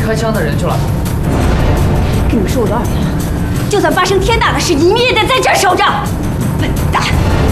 开枪的人去了。 跟你们说过多少遍了？就算发生天大的事，你们也得在这儿守着。笨蛋！